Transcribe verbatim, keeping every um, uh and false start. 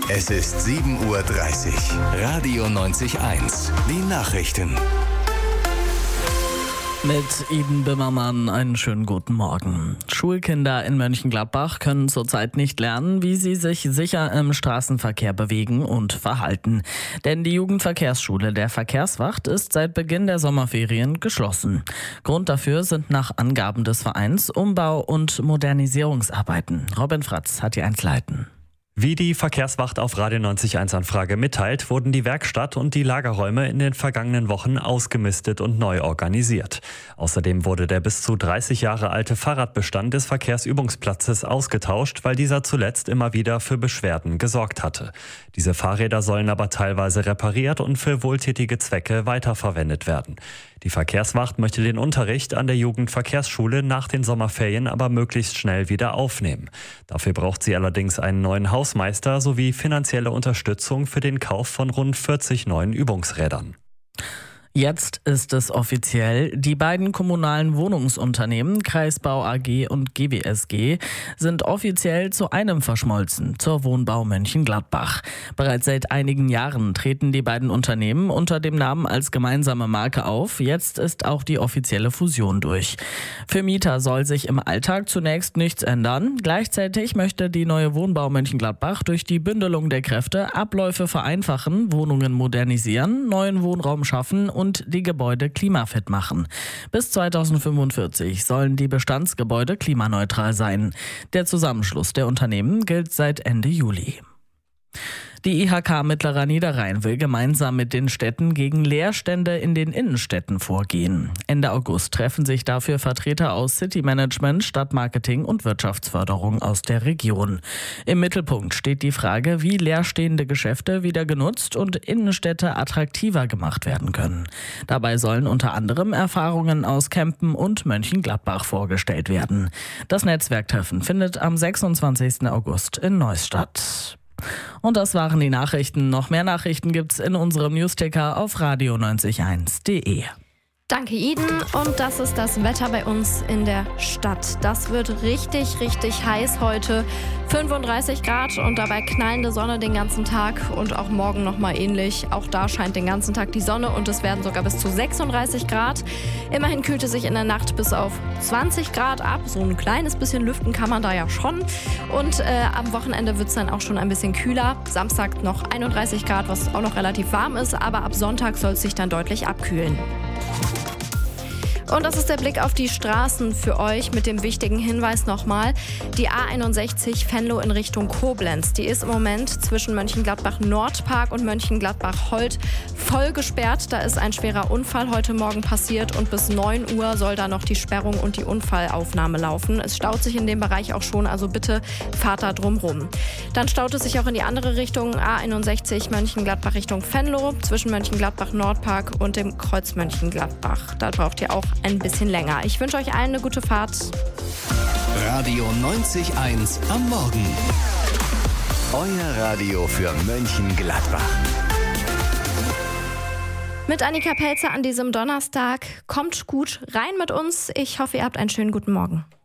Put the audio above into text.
Es ist sieben Uhr dreißig. Radio neunzig eins. Die Nachrichten. Mit Iden Bimmermann einen schönen guten Morgen. Schulkinder in Mönchengladbach können zurzeit nicht lernen, wie sie sich sicher im Straßenverkehr bewegen und verhalten. Denn die Jugendverkehrsschule der Verkehrswacht ist seit Beginn der Sommerferien geschlossen. Grund dafür sind nach Angaben des Vereins Umbau- und Modernisierungsarbeiten. Robin Fratz hat die Einzelheiten. Wie die Verkehrswacht auf Radio neunzig eins Anfrage mitteilt, wurden die Werkstatt und die Lagerräume in den vergangenen Wochen ausgemistet und neu organisiert. Außerdem wurde der bis zu dreißig Jahre alte Fahrradbestand des Verkehrsübungsplatzes ausgetauscht, weil dieser zuletzt immer wieder für Beschwerden gesorgt hatte. Diese Fahrräder sollen aber teilweise repariert und für wohltätige Zwecke weiterverwendet werden. Die Verkehrswacht möchte den Unterricht an der Jugendverkehrsschule nach den Sommerferien aber möglichst schnell wieder aufnehmen. Dafür braucht sie allerdings einen neuen Hausmeister sowie finanzielle Unterstützung für den Kauf von rund vierzig neuen Übungsrädern. Jetzt ist es offiziell. Die beiden kommunalen Wohnungsunternehmen, Kreisbau A G und G W S G, sind offiziell zu einem verschmolzen, zur Wohnbau Mönchengladbach. Bereits seit einigen Jahren treten die beiden Unternehmen unter dem Namen als gemeinsame Marke auf. Jetzt ist auch die offizielle Fusion durch. Für Mieter soll sich im Alltag zunächst nichts ändern. Gleichzeitig möchte die neue Wohnbau Mönchengladbach durch die Bündelung der Kräfte Abläufe vereinfachen, Wohnungen modernisieren, neuen Wohnraum schaffen und und die Gebäude klimafit machen. Bis zweitausendfünfundvierzig sollen die Bestandsgebäude klimaneutral sein. Der Zusammenschluss der Unternehmen gilt seit Ende Juli. Die I H K Mittlerer Niederrhein will gemeinsam mit den Städten gegen Leerstände in den Innenstädten vorgehen. Ende August treffen sich dafür Vertreter aus City Management, Stadtmarketing und Wirtschaftsförderung aus der Region. Im Mittelpunkt steht die Frage, wie leerstehende Geschäfte wieder genutzt und Innenstädte attraktiver gemacht werden können. Dabei sollen unter anderem Erfahrungen aus Kempen und Mönchengladbach vorgestellt werden. Das Netzwerktreffen findet am sechsundzwanzigsten August in Neuss statt. Und das waren die Nachrichten. Noch mehr Nachrichten gibt's in unserem Newsticker auf radio neunzig eins punkt de. Danke, Iden. Und das ist das Wetter bei uns in der Stadt. Das wird richtig, richtig heiß heute. fünfunddreißig Grad und dabei knallende Sonne den ganzen Tag und auch morgen nochmal ähnlich. Auch da scheint den ganzen Tag die Sonne und es werden sogar bis zu sechsunddreißig Grad. Immerhin kühlt es sich in der Nacht bis auf zwanzig Grad ab. So ein kleines bisschen lüften kann man da ja schon. Und äh, am Wochenende wird es dann auch schon ein bisschen kühler. Samstag noch einunddreißig Grad, was auch noch relativ warm ist. Aber ab Sonntag soll es sich dann deutlich abkühlen. Und das ist der Blick auf die Straßen für euch mit dem wichtigen Hinweis nochmal. Die A einundsechzig Venlo in Richtung Koblenz, die ist im Moment zwischen Mönchengladbach-Nordpark und Mönchengladbach-Holt voll gesperrt. Da ist ein schwerer Unfall heute Morgen passiert und bis neun Uhr soll da noch die Sperrung und die Unfallaufnahme laufen. Es staut sich in dem Bereich auch schon, also bitte fahrt da drum rum. Dann staut es sich auch in die andere Richtung, A einundsechzig Mönchengladbach Richtung Venlo, zwischen Mönchengladbach-Nordpark und dem Kreuz Mönchengladbach. Da braucht ihr auch ein bisschen länger. Ich wünsche euch allen eine gute Fahrt. Radio neunzig eins am Morgen. Euer Radio für Mönchengladbach. Mit Annika Pelzer an diesem Donnerstag. Kommt gut rein mit uns. Ich hoffe, ihr habt einen schönen guten Morgen.